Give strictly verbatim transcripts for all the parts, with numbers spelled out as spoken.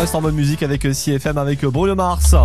reste en bonne musique avec C F M, avec Bruno Mars.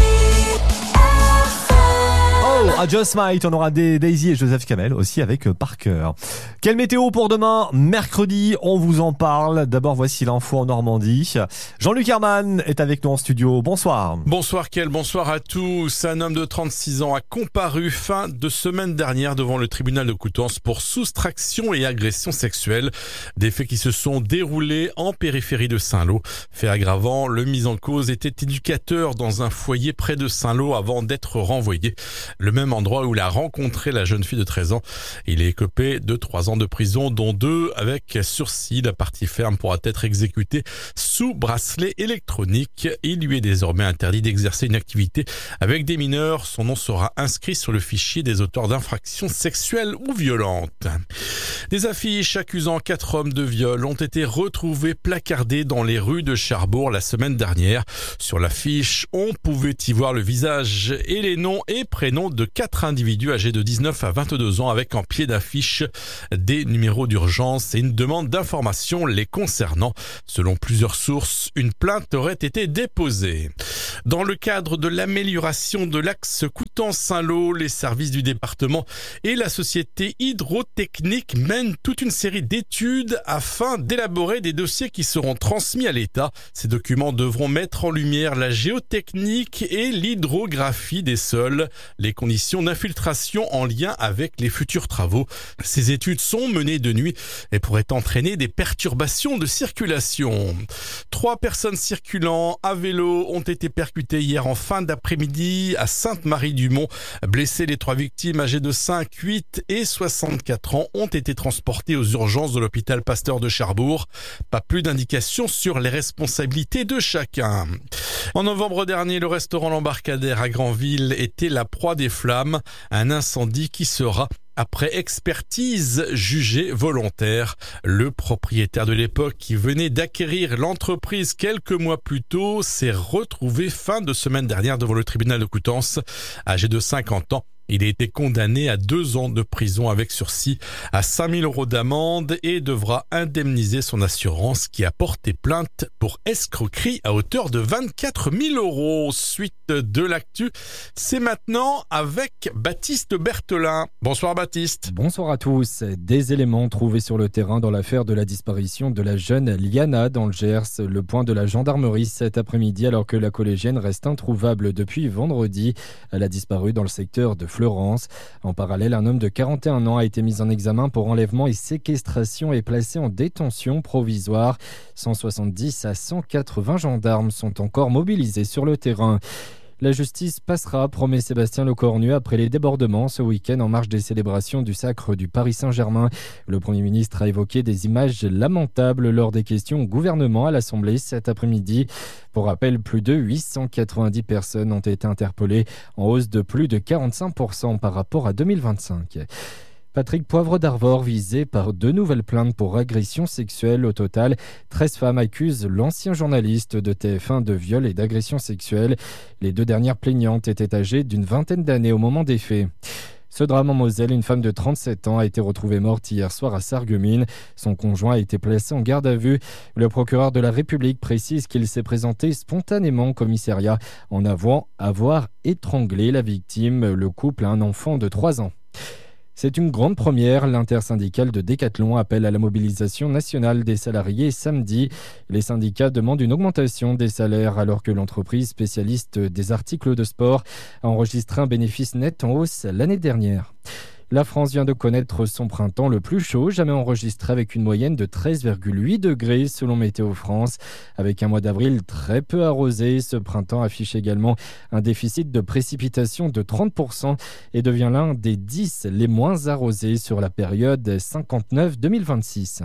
Oh, à Just Might, on aura des Daisy et Joseph Kamel aussi avec Parker. Quelle météo pour demain, mercredi, on vous en parle. D'abord, voici l'info en Normandie. Jean-Luc Herman est avec nous en studio. Bonsoir. Bonsoir Kel, bonsoir à tous. Un homme de trente-six ans a comparu fin de semaine dernière devant le tribunal de Coutances pour soustraction et agression sexuelle. Des faits qui se sont déroulés en périphérie de Saint-Lô. Fait aggravant, le mis en cause était éducateur dans un foyer près de Saint-Lô avant d'être renvoyé. Le même endroit où il a rencontré la jeune fille de treize ans. Il est écopé de trois ans de prison, dont deux avec sursis. La partie ferme pourra être exécutée sous bracelet électronique. Il lui est désormais interdit d'exercer une activité avec des mineurs. Son nom sera inscrit sur le fichier des auteurs d'infractions sexuelles ou violentes. Des affiches accusant quatre hommes de viol ont été retrouvées placardées dans les rues de Cherbourg la semaine dernière. Sur l'affiche, on pouvait y voir le visage et les noms et prénoms de quatre individus âgés de dix-neuf à vingt-deux ans avec en pied d'affiche des numéros d'urgence et une demande d'information les concernant. Selon plusieurs sources, une plainte aurait été déposée. Dans le cadre de l'amélioration de l'axe Coutances-Saint-Lô, les services du département et la société hydrotechnique mènent toute une série d'études afin d'élaborer des dossiers qui seront transmis à l'État. Ces documents devront mettre en lumière la géotechnique et l'hydrographie des sols, les conditions d'infiltration en lien avec les futurs travaux. Ces études sont menées de nuit et pourraient entraîner des perturbations de circulation. Trois personnes circulant à vélo ont été percutées hier en fin d'après-midi à Sainte-Marie-du-Mont. Blessées, les trois victimes âgées de cinq, huit et soixante-quatre ans ont été transportées aux urgences de l'hôpital Pasteur de Cherbourg. Pas plus d'indications sur les responsabilités de chacun. En novembre dernier, le restaurant L'Embarcadère à Granville était la proie des flammes. Un incendie qui sera, après expertise, jugé volontaire. Le propriétaire de l'époque, qui venait d'acquérir l'entreprise quelques mois plus tôt, s'est retrouvé fin de semaine dernière devant le tribunal de Coutances. Âgé de cinquante ans, il a été condamné à deux ans de prison avec sursis, à cinq mille euros d'amende et devra indemniser son assurance qui a porté plainte pour escroquerie à hauteur de vingt-quatre mille euros. Suite de l'actu, c'est maintenant avec Baptiste Berthelin. Bonsoir Baptiste. Bonsoir à tous. Des éléments trouvés sur le terrain dans l'affaire de la disparition de la jeune Liana dans le Gers. Le point de la gendarmerie cet après-midi alors que la collégienne reste introuvable depuis vendredi. Elle a disparu dans le secteur de Florence. En parallèle, un homme de quarante et un ans a été mis en examen pour enlèvement et séquestration et placé en détention provisoire. cent soixante-dix à cent quatre-vingts gendarmes sont encore mobilisés sur le terrain. La justice passera, promet Sébastien Lecornu, après les débordements ce week-end en marge des célébrations du sacre du Paris Saint-Germain. Le Premier ministre a évoqué des images lamentables lors des questions au gouvernement à l'Assemblée cet après-midi. Pour rappel, plus de huit cent quatre-vingt-dix personnes ont été interpellées, en hausse de plus de quarante-cinq pour cent par rapport à deux mille vingt-cinq. Patrick Poivre d'Arvor visé par deux nouvelles plaintes pour agression sexuelle. Au total, treize femmes accusent l'ancien journaliste de T F un de viol et d'agression sexuelle. Les deux dernières plaignantes étaient âgées d'une vingtaine d'années au moment des faits. Ce drame en Moselle, une femme de trente-sept ans a été retrouvée morte hier soir à Sarreguemines. Son conjoint a été placé en garde à vue. Le procureur de la République précise qu'il s'est présenté spontanément au commissariat en avouant avoir étranglé la victime. Le couple a un enfant de trois ans. C'est une grande première. L'intersyndicale de Décathlon appelle à la mobilisation nationale des salariés samedi. Les syndicats demandent une augmentation des salaires alors que l'entreprise spécialiste des articles de sport a enregistré un bénéfice net en hausse l'année dernière. La France vient de connaître son printemps le plus chaud jamais enregistré avec une moyenne de treize virgule huit degrés selon Météo France. Avec un mois d'avril très peu arrosé, ce printemps affiche également un déficit de précipitations de trente pour cent et devient l'un des dix les moins arrosés sur la période cinquante-neuf deux mille vingt-six.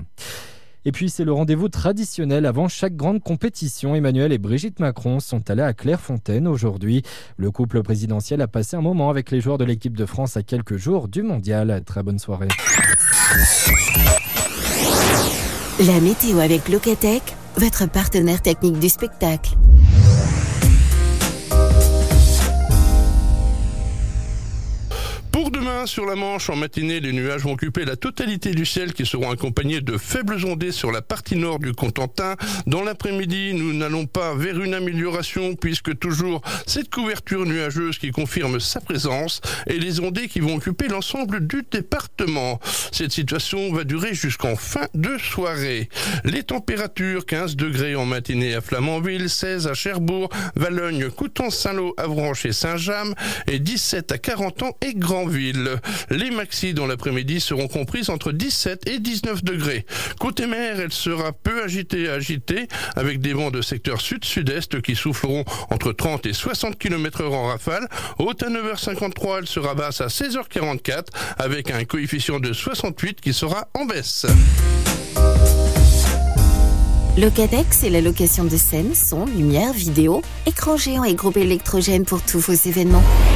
Et puis c'est le rendez-vous traditionnel avant chaque grande compétition. Emmanuel et Brigitte Macron sont allés à Clairefontaine aujourd'hui. Le couple présidentiel a passé un moment avec les joueurs de l'équipe de France à quelques jours du mondial. Très bonne soirée. La météo avec Locatech, votre partenaire technique du spectacle. Pour demain, Demain, sur la Manche, en matinée, les nuages vont occuper la totalité du ciel qui seront accompagnés de faibles ondées sur la partie nord du Cotentin. Dans l'après-midi, nous n'allons pas vers une amélioration puisque toujours cette couverture nuageuse qui confirme sa présence et les ondées qui vont occuper l'ensemble du département. Cette situation va durer jusqu'en fin de soirée. Les températures, quinze degrés en matinée à Flamanville, seize à Cherbourg, Valognes, Coutances, Saint-Lô, Avranches et Saint-James et dix-sept à Carentan et Granville. Les maxis dans l'après-midi seront comprises entre dix-sept et dix-neuf degrés. Côté mer, elle sera peu agitée à agitée avec des vents de secteur sud-sud-est qui souffleront entre trente et soixante kilomètres heure en rafale. Haute à neuf heures cinquante-trois, elle sera basse à seize heures quarante-quatre avec un coefficient de soixante-huit qui sera en baisse. Locatec, c'est la location de scène, son, lumière, vidéo, écran géant et groupe électrogène pour tous vos événements.